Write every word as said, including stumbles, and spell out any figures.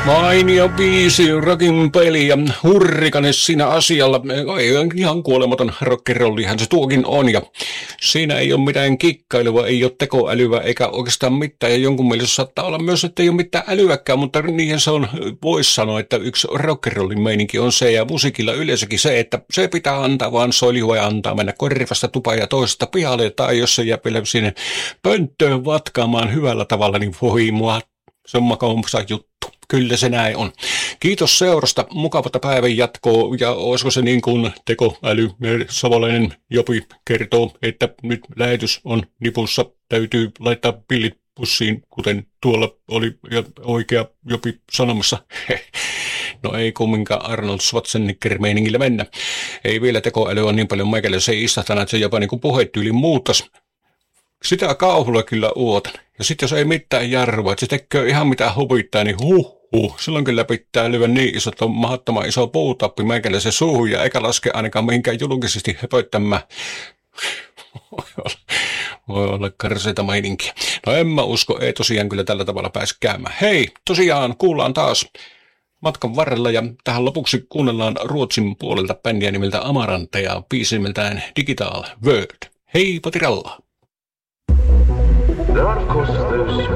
Mainio biisi, rockin peli ja Hurrikane siinä asialla. Ei ihan kuolematon rock'n'rollihan se tuokin on. Ja siinä ei ole mitään kikkailua, ei ole tekoälyä eikä oikeastaan mitään. Ja jonkun mielestä saattaa olla myös, että ei ole mitään älyäkään, mutta niihin se on, voisi sanoa, että yksi rock'n'rollin meininki on se. Ja musiikilla yleensäkin se, että se pitää antaa vaan soljua ja antaa mennä korvasta tupaan ja toisesta pihalle. Tai jos se jää vielä sinne pönttöön vatkaamaan hyvällä tavalla, niin voi mua, se on makaumsa juttu. Kyllä se näin on. Kiitos seurasta, mukavata päivän jatkoa, ja olisiko se niin kuin tekoäly, Savolainen Jopi kertoo, että nyt lähetys on nipussa, täytyy laittaa pillit pussiin, kuten tuolla oli oikea Jopi sanomassa. No ei kumminkaan Arnold Schwarzenegger-meiningillä mennä. Ei vielä tekoäly on niin paljon meikälle, se ei istahtana, että se jopa niin kuin puhetyyli muuttas. Sitä kauhulla kyllä uotan. Ja sitten jos ei mitään jarrua, että se tekee ihan mitä huvittaa, niin huh huh. Silloin kyllä pitää lyödä niin iso, että on mahdottoman iso puutappi meikälle se suuhun ja eikä laske ainakaan mihinkään julkisesti höpöttämään. Voi olla, voi olla karseita meininkiä. No en mä usko, ei tosiaan kyllä tällä tavalla pääse käymään. Hei, tosiaan kuullaan taas matkan varrella ja tähän lopuksi kuunnellaan Ruotsin puolelta bändiä nimeltä Amarante ja biisi nimeltään Digital World. Hei potiralla! There are, of course, those